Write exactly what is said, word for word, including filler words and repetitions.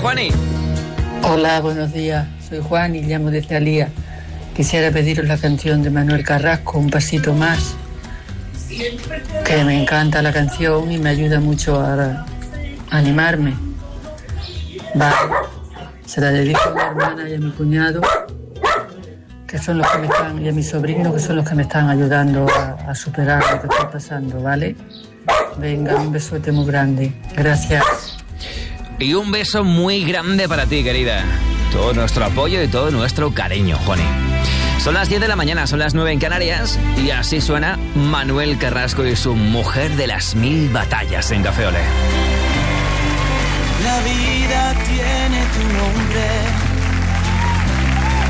Juani. Hola, buenos días. Soy Juan y llamo desde Alía. Quisiera pediros la canción de Manuel Carrasco, Un pasito más, que me encanta la canción y me ayuda mucho a, a animarme. Vale, se la dedico a mi hermana y a mi cuñado, que son los que me están, y a mi sobrino, que son los que me están ayudando a, a superar lo que estoy pasando, ¿vale? Venga, un besote muy grande. Gracias. Y un beso muy grande para ti, querida. Todo nuestro apoyo y todo nuestro cariño, Juani. Son las diez de la mañana, son las nueve en Canarias, y así suena Manuel Carrasco y su Mujer de las Mil Batallas en Café Olé. La vida tiene tu nombre,